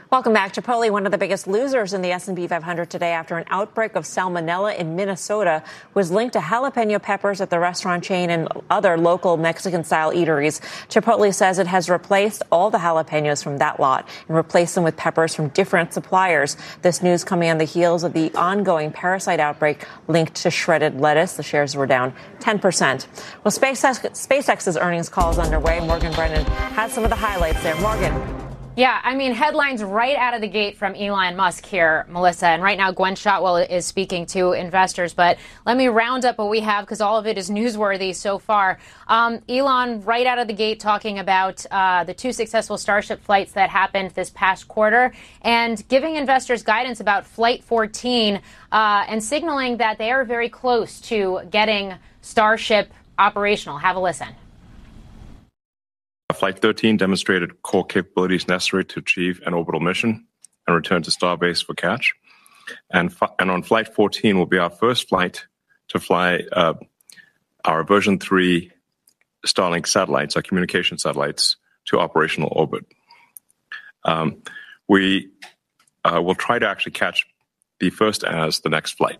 Welcome back. Chipotle, one of the biggest losers in the S&P 500 today after an outbreak of salmonella in Minnesota was linked to jalapeno peppers at the restaurant chain and other local Mexican-style eateries. Chipotle says it has replaced all the jalapenos from that lot and replaced them with peppers from different suppliers. This news coming on the heels of the ongoing parasite outbreak linked to shredded lettuce. The shares were down 10%. Well, SpaceX's earnings call is underway. Morgan Brennan has some of the highlights there. Morgan. Yeah, I mean, headlines right out of the gate from Elon Musk here, Melissa. And right now, Gwen Shotwell is speaking to investors. But let me round up what we have because all of it is newsworthy so far. Elon, right out of the gate, talking about the 2 successful Starship flights that happened this past quarter and giving investors guidance about Flight 14 and signaling that they are very close to getting Starship operational. Have a listen. Flight 13 demonstrated core capabilities necessary to achieve an orbital mission and return to Starbase for catch. And on Flight 14 will be our first flight to fly our version 3 Starlink satellites, our communication satellites, to operational orbit. We will try to actually catch the first as the next flight.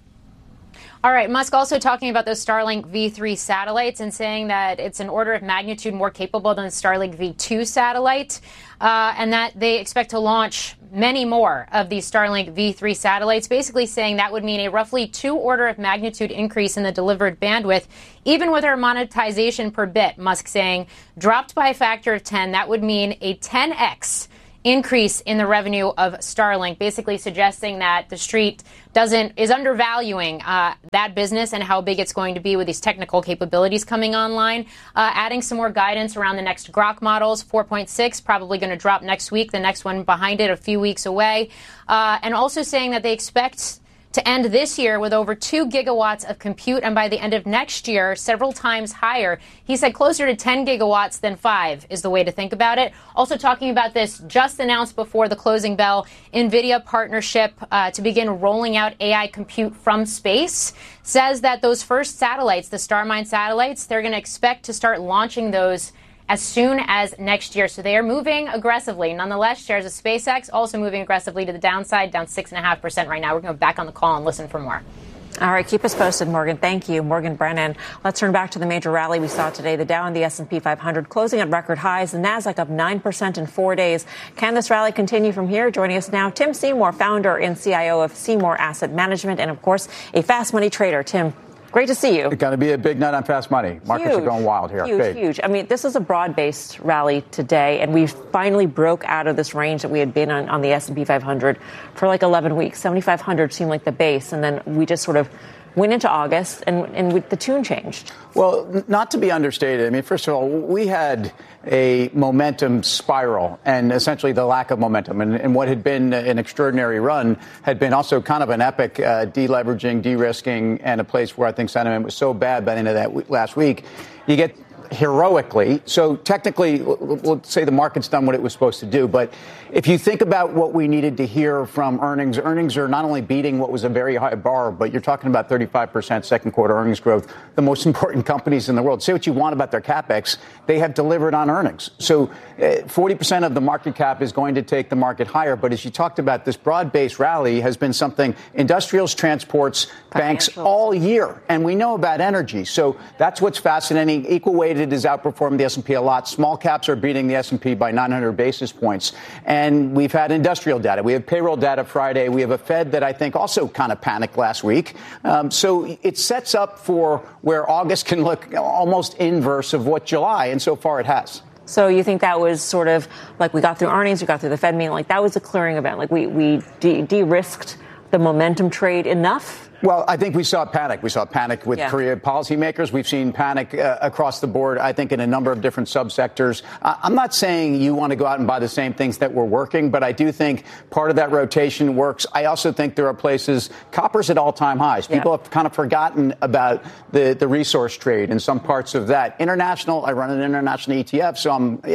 All right. Musk also talking about those Starlink V3 satellites and saying that it's an order of magnitude more capable than the Starlink V2 satellite, and that they expect to launch many more of these Starlink V3 satellites, basically saying that would mean a roughly 2 order of magnitude increase in the delivered bandwidth, even with our monetization per bit, Musk saying, dropped by a factor of 10. That would mean a 10x increase in the revenue of Starlink, basically suggesting that the street is undervaluing that business and how big it's going to be with these technical capabilities coming online. Adding some more guidance around the next Grok models, 4.6, probably going to drop next week. The next one behind it a few weeks away. And also saying that they expect to end this year with over 2 gigawatts of compute, and by the end of next year, several times higher. He said closer to 10 gigawatts than 5 is the way to think about it. Also talking about this just announced before the closing bell, NVIDIA partnership to begin rolling out AI compute from space. Says that those first satellites, the Starmine satellites, they're going to expect to start launching those as soon as next year. So they are moving aggressively. Nonetheless, shares of SpaceX also moving aggressively to the downside, down 6.5% right now. We're going to go back on the call and listen for more. All right, keep us posted, Morgan. Thank you, Morgan Brennan. Let's turn back to the major rally we saw today. The Dow and the S&P 500 closing at record highs. The Nasdaq up 9% in 4 days. Can this rally continue from here? Joining us now, Tim Seymour, founder and CIO of Seymour Asset Management, and of course, a fast money trader. Tim, great to see you. It's going to be a big night on fast money. Markets are going wild here. Huge. I mean, this is a broad-based rally today, and we finally broke out of this range that we had been on the S&P 500 for like 11 weeks. 7,500 seemed like the base, and then we just sort of went into August, and the tune changed. Well, not to be understated. I mean, first of all, we had a momentum spiral and essentially the lack of momentum. And what had been an extraordinary run had been also kind of an epic deleveraging, de-risking, and a place where I think sentiment was so bad by the end of that last week. You get heroically. So technically, we'll say the market's done what it was supposed to do. But if you think about what we needed to hear from earnings are not only beating what was a very high bar, but you're talking about 35% second quarter earnings growth. The most important companies in the world. Say what you want about their CapEx. They have delivered on earnings. So 40% of the market cap is going to take the market higher. But as you talked about, this broad-based rally has been something industrials, transports, banks all year. And we know about energy. So that's what's fascinating. Equal weighted has outperformed the S&P a lot. Small caps are beating the S&P by 900 basis points. And we've had industrial data. We have payroll data Friday. We have a Fed that I think also kind of panicked last week. So it sets up for where August can look almost inverse of what July. And so far it has. So you think that was sort of like we got through earnings, we got through the Fed meeting, like that was a clearing event. Like we de-risked the momentum trade enough? Well, I think we saw panic. We saw panic with Korea policymakers. We've seen panic across the board, I think, in a number of different subsectors. I'm not saying you want to go out and buy the same things that were working, but I do think part of that rotation works. I also think there are places, copper's at all-time highs. People have kind of forgotten about the resource trade and some parts of that. International, I run an international ETF, so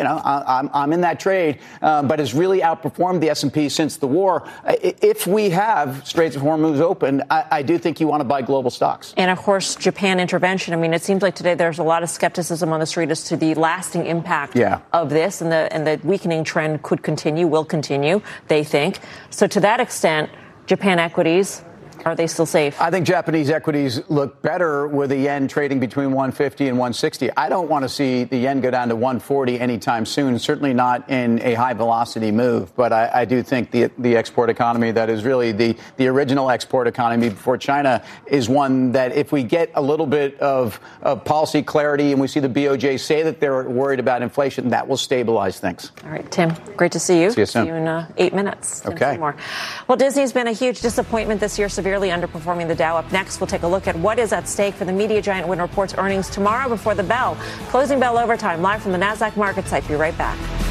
I'm in that trade, but has really outperformed the S&P since the war. If we have Straits of Hormuz open, I do do think you want to buy global stocks. And of course, Japan intervention. I mean, it seems like today there's a lot of skepticism on the street as to the lasting impact of this, and the weakening trend could continue, will continue, they think. So to that extent, Japan equities, are they still safe? I think Japanese equities look better with the yen trading between 150 and 160. I don't want to see the yen go down to 140 anytime soon, certainly not in a high velocity move. But I do think the export economy that is really the original export economy before China is one that if we get a little bit of policy clarity and we see the BOJ say that they're worried about inflation, that will stabilize things. All right, Tim, great to see you. See you soon. See you in 8 minutes. Tim Okay. Seymour. Well, Disney's been a huge disappointment this year, severely underperforming the Dow. Up next, we'll take a look at what is at stake for the media giant when it reports earnings tomorrow before the bell. Closing bell overtime, live from the NASDAQ market site. Be right back.